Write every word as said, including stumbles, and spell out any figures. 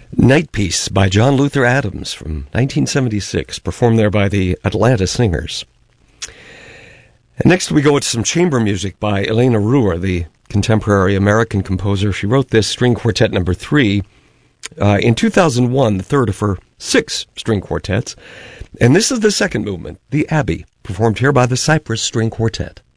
Night Piece by John Luther Adams from nineteen seventy-six, performed there by the Atlanta Singers. And next we go into some chamber music by Elena Ruhr, the contemporary American composer. She wrote this string quartet number three uh, in two thousand one, the third of her six string quartets. And this is the second movement, the Abbey, performed here by the Cypress String Quartet.